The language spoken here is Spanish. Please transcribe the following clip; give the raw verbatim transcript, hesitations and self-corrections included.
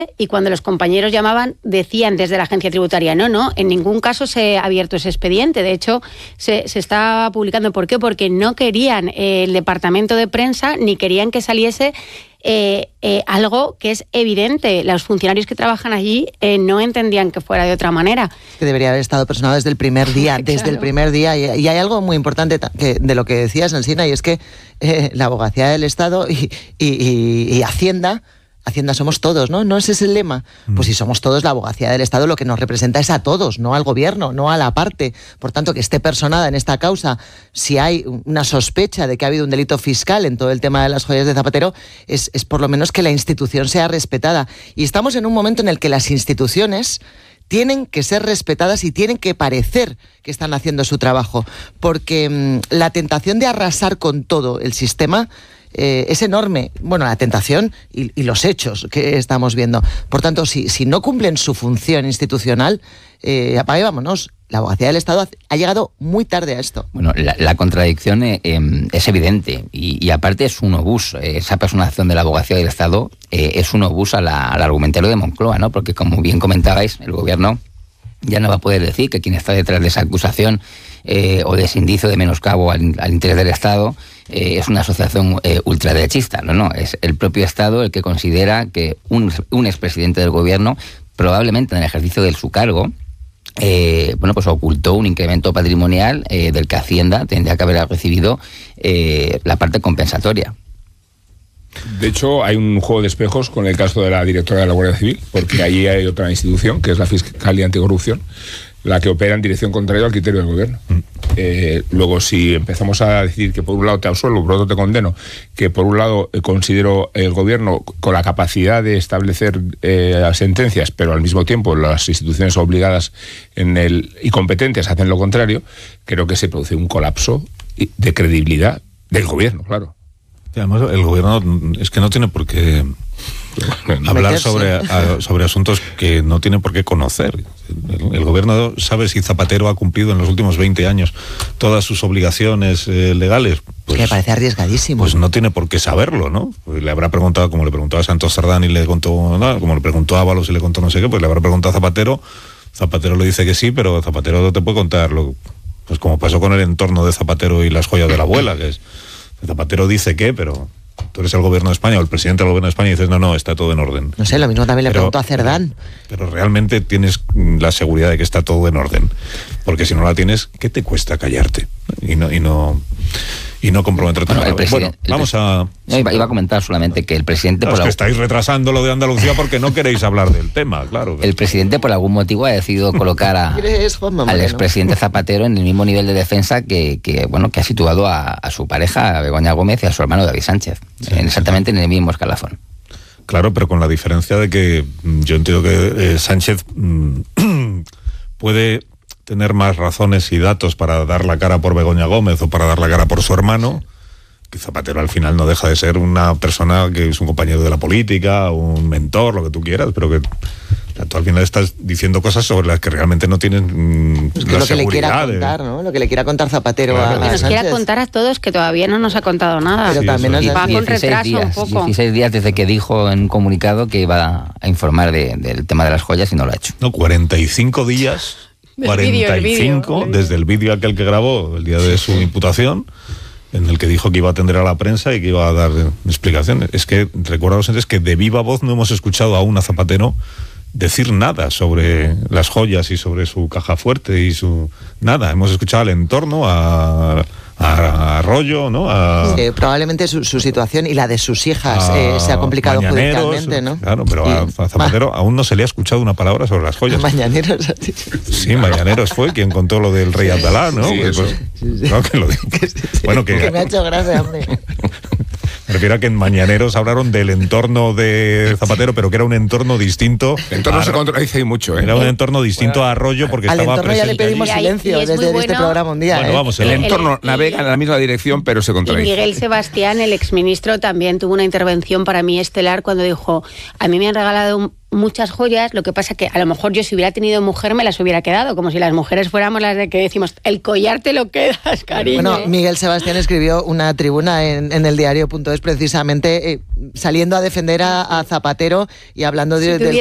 y cuando los compañeros llamaban decían desde la agencia tributaria, no, no, en ningún caso se ha abierto ese expediente. De hecho, se, se está publicando. ¿Por qué? Porque no querían eh, el departamento de prensa ni querían que saliese eh, eh, algo que es evidente. Los funcionarios que trabajan allí eh, no entendían que fuera de otra manera. Que debería haber estado personado desde el primer día, Claro. desde el primer día. Y, y hay algo muy importante que, de lo que decías, Alsina, y es que eh, la Abogacía del Estado y, y, y, y Hacienda... Hacienda somos todos, ¿no? ¿No ese es el lema? Pues si somos todos, la Abogacía del Estado lo que nos representa es a todos, no al gobierno, no a la parte. Por tanto, que esté personada en esta causa, si hay una sospecha de que ha habido un delito fiscal en todo el tema de las joyas de Zapatero, es, es por lo menos que la institución sea respetada. Y estamos en un momento en el que las instituciones tienen que ser respetadas y tienen que parecer que están haciendo su trabajo, porque mmm, la tentación de arrasar con todo el sistema Eh, es enorme. Bueno, la tentación y, y los hechos que estamos viendo. Por tanto, si, si no cumplen su función institucional, eh, apague y vámonos. La Abogacía del Estado ha llegado muy tarde a esto. Bueno, la, la contradicción eh, eh, es evidente y, y aparte es un obús. Eh, esa personación de la Abogacía del Estado eh, es un obús a la, al argumentario de Moncloa, ¿no? Porque como bien comentabais, el gobierno ya no va a poder decir que quien está detrás de esa acusación eh, o de ese indicio de menoscabo al, al interés del Estado eh, es una asociación eh, ultraderechista. No, no, es el propio Estado el que considera que un, un expresidente del gobierno, probablemente en el ejercicio de su cargo, eh, bueno, pues ocultó un incremento patrimonial eh, del que Hacienda tendría que haber recibido eh, la parte compensatoria. De hecho, hay un juego de espejos con el caso de la directora de la Guardia Civil, porque ahí hay otra institución, que es la Fiscalía Anticorrupción, la que opera en dirección contraria al criterio del gobierno. Mm. Eh, luego, si empezamos a decir que por un lado te absuelvo, por otro te condeno, que por un lado eh, considero el gobierno con la capacidad de establecer eh, sentencias, pero al mismo tiempo las instituciones obligadas en el, y competentes hacen lo contrario, creo que se produce un colapso de credibilidad del gobierno, claro. Y además, el gobierno es que no tiene por qué hablar sobre, a, sobre asuntos que no tiene por qué conocer. El, el gobierno sabe si Zapatero ha cumplido en los últimos veinte años todas sus obligaciones eh, legales. Pues, que me parece arriesgadísimo. Pues no tiene por qué saberlo, ¿no? Pues le habrá preguntado, como le preguntó a Santos Cerdán y le contó, no, como le preguntó a Ábalos y le contó no sé qué, pues le habrá preguntado a Zapatero. Zapatero le dice que sí, pero Zapatero no te puede contar lo, pues como pasó con el entorno de Zapatero y las joyas de la abuela, que es Zapatero dice que, pero tú eres el gobierno de España o el presidente del gobierno de España y dices, no, no, está todo en orden. No sé, lo mismo también le preguntó a Cerdán. Pero, pero realmente tienes la seguridad de que está todo en orden. Porque si no la tienes, ¿qué te cuesta callarte? Y no... Y no y no comprometerte. Bueno, el bueno, vamos a... No, iba, iba a comentar solamente que el presidente... No, por es la... que estáis retrasando lo de Andalucía porque no queréis hablar del tema, claro. El presidente por algún motivo ha decidido colocar a, al expresidente Zapatero en el mismo nivel de defensa que, que bueno, que ha situado a, a su pareja, a Begoña Gómez, y a su hermano David Sánchez, sí, en exactamente sí. en el mismo escalafón. Claro, pero con la diferencia de que yo entiendo que eh, Sánchez mmm, puede tener más razones y datos para dar la cara por Begoña Gómez o para dar la cara por su hermano, que Zapatero al final no deja de ser una persona que es un compañero de la política, un mentor, lo que tú quieras, pero que tú al final estás diciendo cosas sobre las que realmente no tienen mmm, es que la lo que seguridad. le quiera contar, ¿no? Lo que le quiera contar Zapatero claro, a, a Sánchez. Nos quiera contar a todos que todavía no nos ha contado nada. Pero sí, también nos va con retraso días, un poco. dieciséis días desde que dijo en un comunicado que iba a informar de, del tema de las joyas y no lo ha hecho. No, cuarenta y cinco días... cuarenta y cinco, el vídeo, desde el vídeo aquel que grabó el día de su imputación, en el que dijo que iba a atender a la prensa y que iba a dar explicaciones. Es que, recordaros antes que de viva voz no hemos escuchado aún a Zapatero decir nada sobre las joyas y sobre su caja fuerte y su... Nada, hemos escuchado al entorno, a... a Arroyo, ¿no? A, sí, probablemente su, su situación y la de sus hijas eh, se ha complicado judicialmente, ¿no? Claro, pero y, a, a Zapatero ma, aún no se le ha escuchado una palabra sobre las joyas. Mañaneros. Sí, Mañaneros fue quien contó lo del rey Abdalá, ¿no? Sí, pues, sí, sí, sí. No, que lo digo. Que, sí, bueno, que, que me ha hecho gracia, hombre. Me refiero a que en Mañaneros hablaron del entorno de Zapatero, pero que era un entorno distinto. El entorno a, se contradice ahí mucho, ¿eh? Era un entorno distinto a Arroyo porque al estaba presente. Al entorno ya le pedimos allí. silencio y, y desde bueno, este programa un día. Bueno, ¿eh? vamos, el, el entorno el, navega en la misma dirección, pero se contradice. Y Miguel Sebastián, el exministro, también tuvo una intervención para mí estelar cuando dijo, a mí me han regalado un muchas joyas, lo que pasa que a lo mejor yo si hubiera tenido mujer me las hubiera quedado, como si las mujeres fuéramos las de que decimos, el collar te lo quedas, cariño. Bueno, Miguel Sebastián escribió una tribuna en, en el diario punto es precisamente eh, saliendo a defender a, a Zapatero y hablando de, si del